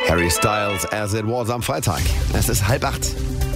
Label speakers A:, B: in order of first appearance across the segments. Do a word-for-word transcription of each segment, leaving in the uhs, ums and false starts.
A: Harry Styles, As It Was am Freitag. Es ist halb acht.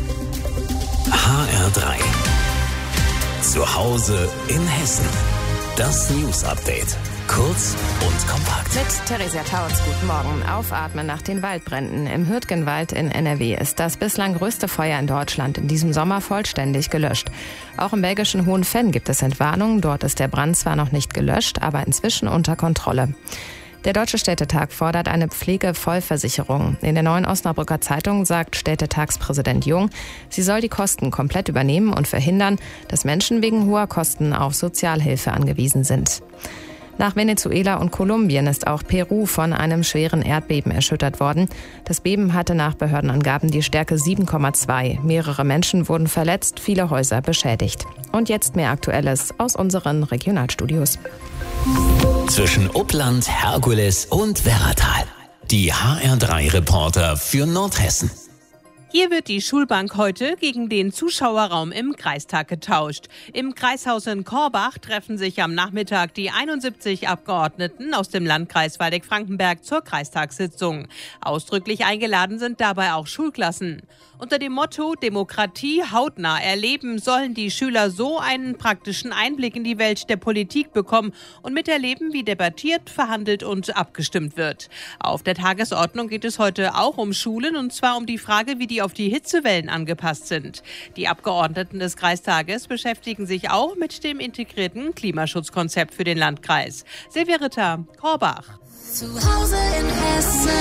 B: H R drei. Zu Hause in Hessen. Das News Update. Kurz und kompakt.
C: Mit Theresia Tautz, guten Morgen. Aufatmen nach den Waldbränden. Im Hürtgenwald in N R W ist das bislang größte Feuer in Deutschland in diesem Sommer vollständig gelöscht. Auch im belgischen Hohenfenn gibt es Entwarnungen. Dort ist der Brand zwar noch nicht gelöscht, aber inzwischen unter Kontrolle. Der Deutsche Städtetag fordert eine Pflegevollversicherung. In der Neuen Osnabrücker Zeitung sagt Städtetagspräsident Jung, sie soll die Kosten komplett übernehmen und verhindern, dass Menschen wegen hoher Kosten auf Sozialhilfe angewiesen sind. Nach Venezuela und Kolumbien ist auch Peru von einem schweren Erdbeben erschüttert worden. Das Beben hatte nach Behördenangaben die Stärke sieben Komma zwei. Mehrere Menschen wurden verletzt, viele Häuser beschädigt. Und jetzt mehr Aktuelles aus unseren Regionalstudios.
B: Zwischen Uppland, Herkules und Werratal. Die H R drei Reporter für Nordhessen.
D: Hier wird die Schulbank heute gegen den Zuschauerraum im Kreistag getauscht. Im Kreishaus in Korbach treffen sich am Nachmittag die einundsiebzig Abgeordneten aus dem Landkreis Waldeck-Frankenberg zur Kreistagssitzung. Ausdrücklich eingeladen sind dabei auch Schulklassen. Unter dem Motto Demokratie hautnah erleben sollen die Schüler so einen praktischen Einblick in die Welt der Politik bekommen und miterleben, wie debattiert, verhandelt und abgestimmt wird. Auf der Tagesordnung geht es heute auch um Schulen, und zwar um die Frage, wie die auf die Hitzewellen angepasst sind. Die Abgeordneten des Kreistages beschäftigen sich auch mit dem integrierten Klimaschutzkonzept für den Landkreis. Silvia Ritter, Korbach.
E: Zu Hause in Hessen.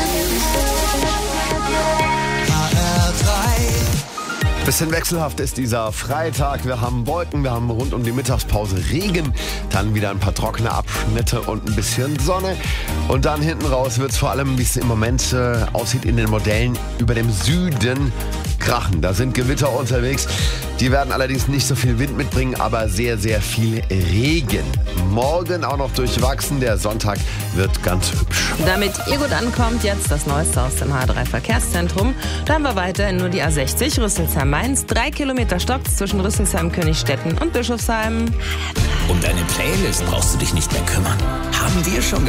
A: H R drei. Bisschen wechselhaft ist dieser Freitag. Wir haben Wolken, wir haben rund um die Mittagspause Regen, dann wieder ein paar trockene Abschnitte und ein bisschen Sonne. Und dann hinten raus wird es vor allem, wie es im Moment äh, aussieht in den Modellen, über dem Süden krachen. Da sind Gewitter unterwegs. Die werden allerdings nicht so viel Wind mitbringen, aber sehr, sehr viel Regen. Morgen auch noch durchwachsen. Der Sonntag wird ganz hübsch.
C: Damit ihr gut ankommt, jetzt das Neueste aus dem H R drei Verkehrszentrum. Da haben wir weiterhin nur die A sechzig Rüsselsheim-Mainz. Drei Kilometer stockt zwischen Rüsselsheim, Königstetten und Bischofsheim.
B: Um deine Playlist brauchst du dich nicht mehr kümmern. Haben wir schon